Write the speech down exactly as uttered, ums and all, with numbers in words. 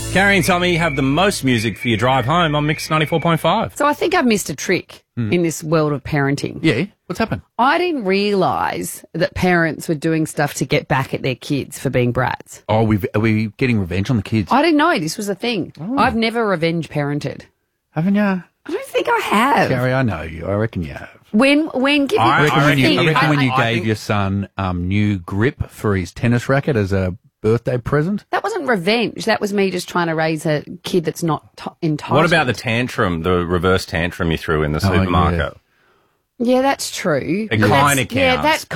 Carrie and Tommy have the most music for your drive home on Mix ninety-four point five. So I think I've missed a trick mm. in this world of parenting. Yeah? What's happened? I didn't realise that parents were doing stuff to get back at their kids for being brats. Oh, we've, are we getting revenge on the kids? I didn't know this was a thing. Oh. I've never revenge parented. Haven't you? I don't think I have. Carrie, I know you. I reckon you have. When, when, give I, me reckon when you, I reckon I, when you I, gave I, your son um, new grip for his tennis racket as a birthday present. That wasn't revenge. That was me just trying to raise a kid that's not t- entitled. What about the tantrum, the reverse tantrum you threw in the Oh, supermarket? yeah. Yeah, that's true. It kind of counts. Yeah, that